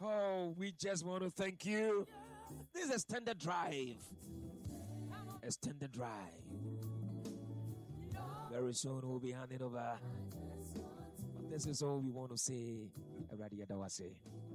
Oh, we just want to thank you. This is extended drive. Extended drive. Very soon we'll be handing over. But this is all we want to say. Everybody, Adawase.